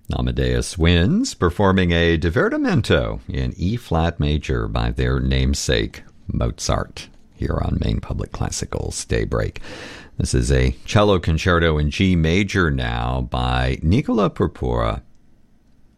Amadeus Winds performing a divertimento in E-flat major by their namesake, Mozart, here on Maine Public Classical's Daybreak. This is a cello concerto in G major now by Nicola Purpura,